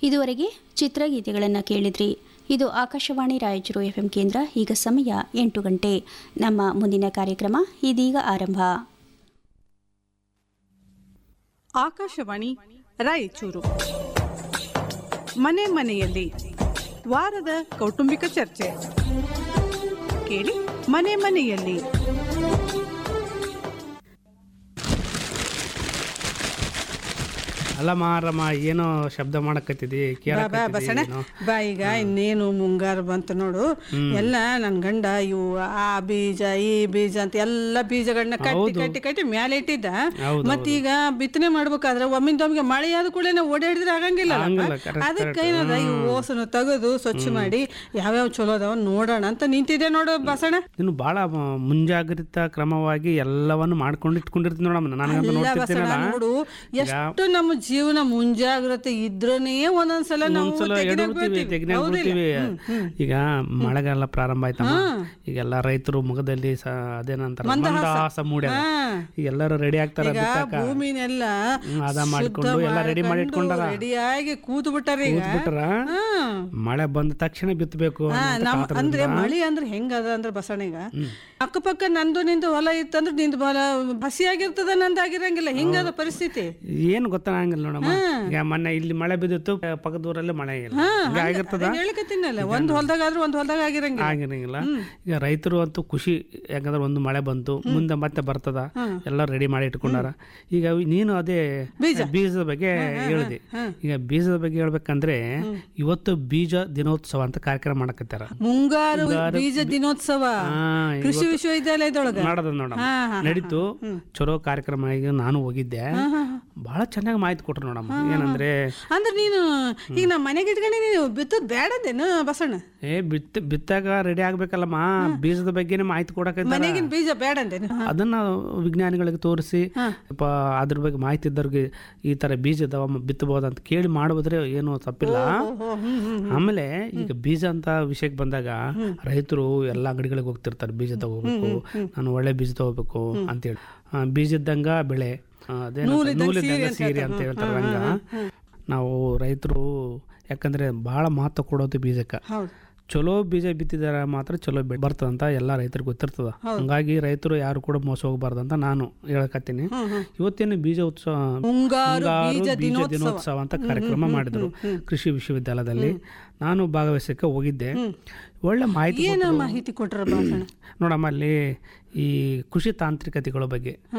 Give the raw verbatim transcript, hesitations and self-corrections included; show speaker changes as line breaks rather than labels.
ಇದುವರೆಗೆ ಚಿತ್ರಗೀತೆಗಳನ್ನು ಕೇಳಿದ್ರಿ. ಇದು ಆಕಾಶವಾಣಿ ರಾಯಚೂರು ಎಫ್ಎಂ ಕೇಂದ್ರ. ಈಗ ಸಮಯ ಎಂಟು ಗಂಟೆ. ನಮ್ಮ ಮುಂದಿನ ಕಾರ್ಯಕ್ರಮ ಇದೀಗ ಆರಂಭ.
ಆಕಾಶವಾಣಿ ರಾಯಚೂರು ಮನೆ ಮನೆಯಲ್ಲಿ ವಾರದ ಕೌಟುಂಬಿಕ ಚರ್ಚೆ ಕೇಳಿ. ಮನೆ ಮನೆಯಲ್ಲಿ
ಅಲ್ಲ ಮಾರಮ್ಮ, ಏನೋ ಶಬ್ದ ಮಾಡಕತ್ತಿದಿ?
ಬಸಣ ಬಾ, ಈಗ ಇನ್ನೇನು ಮುಂಗಾರು ಬಂತು ನೋಡು. ಎಲ್ಲ ನನ್ ಗಂಡ ಇವು ಆ ಬೀಜ ಈ ಬೀಜ ಅಂತ ಎಲ್ಲ ಬೀಜಗಳನ್ನ ಕಟ್ಟಿ ಕಟ್ಟಿ ಕಟ್ಟಿ ಮ್ಯಾಲೆ ಇಟ್ಟಿದ್ದ. ಮತ್ತೀಗ ಬಿತ್ತನೆ ಮಾಡ್ಬೇಕಾದ್ರೆ ಒಮ್ಮಿಂದೊಮ್ಮಿಗೆ ಮಳೆ ಆದ ಕೂಡ ಓಡಾಡಿದ್ರೆ ಆಗಂಗಿಲ್ಲ. ಅದಕ್ಕೆ ಏನದ ಈ ಓಸನು ತೆಗೆದು ಸ್ವಚ್ಛ ಮಾಡಿ ಯಾವ್ಯಾವ ಚಲೋ ಅದಾವ ನೋಡೋಣ ಅಂತ ನಿಂತಿದೆ ನೋಡು ಬಸಣ.
ನೀನು ಬಹಳ ಮುಂಜಾಗ್ರತಾ ಕ್ರಮವಾಗಿ ಎಲ್ಲವನ್ನು ಮಾಡ್ಕೊಂಡು ಇಟ್ಕೊಂಡಿರ್ತೀನಿ ನೋಡಮ್ಮ. ನನಗಂತ
ನೋಡು, ಎಷ್ಟು ನಮ್ಮ ಜೀವನ ಮುಂಜಾಗ್ರತೆ ಇದ್ರನೇ ಒಂದೊಂದ್ಸಲ
ತೆಗೆದುಬಿಡ್ತೀವಿ. ಈಗ ಮಳೆಗಾಲ ಪ್ರಾರಂಭ ಆಯ್ತಮ್ಮ. ಈಗೆಲ್ಲ ರೈತರು ಮುಖದಲ್ಲಿ ಅದೇನಂತಾರ ಮಂದಹಾಸ ಮೂಡ. ಈಗ ಎಲ್ಲರೂ ರೆಡಿ ಆಗ್ತಾರ,
ಭೂಮಿನೆಲ್ಲ
ಅದ ಮಾಡಿಕೊಂಡು ಎಲ್ಲ ರೆಡಿ ಮಾಡಿ ಇಟ್ಕೊಂಡಾರ,
ರೆಡಿಯಾಗಿ ಕೂತ್ ಬಿಟ್ಟಾರ.
ಬಿಟ್ಟಾರ ಮಳೆ ಬಂದ ತಕ್ಷಣ ಬಿತ್ತಬೇಕು
ಅಂದ್ರೆ ಮಳಿ ಅಂದ್ರೆ ಹೆಂಗದ ಅಂದ್ರೆ ಬಸವಣಿಗ ಅಕ್ಕಪಕ್ಕ ನಂದು ನಿಂದು ಹೊಲ ಇತ್ತಂದ್ರೆ ನಿಂದು ಹೊಲ ಹಸಿಯಾಗಿರ್ತದ, ನಂದಾಗಿರಂಗಿಲ್ಲ. ಹಿಂಗದ ಪರಿಸ್ಥಿತಿ.
ಏನ್ ಗೊತ್ತಾಗಂಗಿಲ್ಲ ನೋಡಮ್ಮ. ಈಗ ಮೊನ್ನೆ ಇಲ್ಲಿ ಮಳೆ ಬಿದ್ದಿತ್ತು, ಪಕ್ಕದ ಊರಲ್ಲಿ ಮಳೆ ಇಲ್ಲ, ಆಗಿರ್ತದ.
ಹೇಳಿಕತ್ತಿನಲ್ಲ, ಒಂದ್ ಹೊಲದಾಗ ಆದ್ರೂ ಒಂದ್ ಹೊಲದಾಗ ಆಗಿರಂಗಿಲ್ಲ
ಆಗಿರಂಗಿಲ್ಲ ಈಗ ರೈತರು ಅಂತೂ ಖುಷಿ, ಯಾಕಂದ್ರೆ ಒಂದು ಮಳೆ ಬಂತು, ಮುಂದೆ ಮತ್ತೆ ಬರ್ತದ, ಎಲ್ಲ ರೆಡಿ ಮಾಡಿ ಇಟ್ಕೊಂಡಾರ. ಈಗ ನೀನು ಅದೇ ಬೀಜದ ಬಗ್ಗೆ ಹೇಳಿದೆ. ಈಗ ಬೀಜದ ಬಗ್ಗೆ ಹೇಳ್ಬೇಕಂದ್ರೆ ಇವತ್ತು ಬೀಜ ದಿನೋತ್ಸವ ಅಂತ ಕಾರ್ಯಕ್ರಮ ಮಾಡಕತ್ತಾರ.
ಮುಂಗಾರು ಬೀಜ ದಿನೋತ್ಸವ ಕೃಷಿ ವಿಶ್ವವಿದ್ಯಾಲಯದೊಳಗ
ಮಾಡದ ನೋಡ ನಡೀತು. ಚಲೋ ಕಾರ್ಯಕ್ರಮ. ಈಗ ನಾನು ಹೋಗಿದ್ದೆ, ಬಹಳ ಚೆನ್ನಾಗಿ ಮಾಹಿತಿ ಕೊಟ್ರು ನೋಡಮ್ಮ. ಏನಂದ್ರೆ
ಅಂದ್ರೆ ನೀನು ಈಗ ನಮ್ಮ ಮನೆಗೆ ಇಟ್ಕೊಂಡು ನೀನು ಬಿತ್ತದ್ ಬೇಡದೇನು ಬಸಣ್ಣ?
ಏ ಬಿತ್ತ ಬಿತ್ತಾಗ ರೆಡಿ ಆಗ್ಬೇಕಲ್ಲಮ್ಮ. ಬೀಜದ ಬಗ್ಗೆನೇ ಮಾಹಿತಿ ಕೊಡಕ
ಮನೆಗಿನ ಬೀಜ ಬೇಡ ಅಂದೇನು?
ಅದನ್ನ ವಿಜ್ಞಾನಿಗಳಿಗೆ ತೋರಿಸಿ ಅದ್ರ ಬಗ್ಗೆ ಮಾಹಿತಿ ಇದ್ದವ್ರಿಗೆ ಈ ತರ ಬೀಜ ಇದಾವ ಬಿತ್ತಬಹುದು ಅಂತ ಕೇಳಿ ಮಾಡುವುದ್ರೆ ಏನು ತಪ್ಪಿಲ್ಲ. ಆಮೇಲೆ ಈಗ ಬೀಜ ಅಂತ ವಿಷಯಕ್ಕೆ ಬಂದಾಗ ರೈತರು ಎಲ್ಲಾ ಅಂಗಡಿಗಳಿಗೆ ಹೋಗ್ತಿರ್ತಾರೆ, ಬೀಜ ತಗೋಬೇಕು, ನಾನು ಒಳ್ಳೆ ಬೀಜ ತಗೋಬೇಕು ಅಂತೇಳಿ. ಬೀಜದ್ದಂಗ ಬೆಳೆ, ಅದೇ ನೂಲಿದ್ದಂಗ ಸೀರೆ ಅಂತ ಹೇಳ್ತಾರೆ. ಹಂಗ ನಾವು ರೈತರು ಯಾಕಂದ್ರೆ ಬಹಳ ಮಹತ್ವ ಕೊಡೋದು ಬೀಜಕ್ಕ. ಚಲೋ ಬೀಜ ಬಿತ್ತಿದಾರ ಮಾತ್ರ ಚಲೋ ಬರ್ತದಂತ ಎಲ್ಲ ರೈತರಿಗೆ ಗೊತ್ತಿರ್ತದ. ಹಂಗಾಗಿ ರೈತರು ಯಾರು ಕೂಡ ಮೋಸ ಹೋಗಬಾರ್ದಂತ ನಾನು ಹೇಳಕತ್ತೀನಿ. ಇವತ್ತೇನು ಬೀಜ ಉತ್ಸವ ಮುಂಗಾರು ಬೀಜ ದಿನೋತ್ಸವ ಅಂತ ಕಾರ್ಯಕ್ರಮ ಮಾಡಿದ್ರು ಕೃಷಿ ವಿಶ್ವವಿದ್ಯಾಲಯದಲ್ಲಿ. ನಾನು ಭಾಗವಹಿಸಕ್ಕೆ ಹೋಗಿದ್ದೆ. ಒಳ್ಳೆ ಮಾಹಿತಿ
ಮಾಹಿತಿ ಕೊಟ್ಟರು ನೋಡಮ್ಮ.
ಅಲ್ಲಿ ಈ ಕೃಷಿ ತಾಂತ್ರಿಕತೆಗಳ ಬಗ್ಗೆ